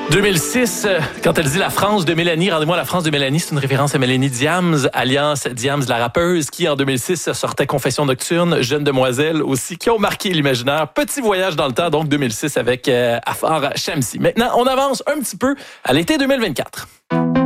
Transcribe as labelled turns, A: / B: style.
A: 2006, quand elle dit la France de Mélanie, rendez-moi la France de Mélanie, c'est une référence à Mélanie Diams, alias Diams la rappeuse, qui en 2006 sortait Confession nocturne, Jeune demoiselle aussi, qui ont marqué l'imaginaire. Petit voyage dans le temps, donc 2006 avec Afar Shamsi. Maintenant, on avance un petit peu à l'été 2024.